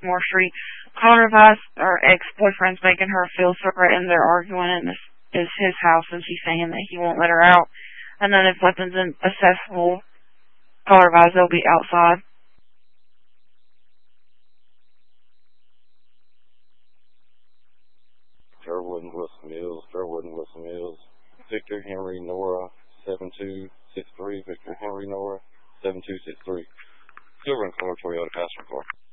Westmore Street. Calling her advice, her ex-boyfriend's making her feel so threatened. They're arguing, and this is his house, and she's saying that he won't let her out. And then if weapons accessible, call her advice, they'll be outside. Wilson Mills, Victor Henry Nora 7263, Victor Henry Nora 7263. Silver and color Toyota passenger car.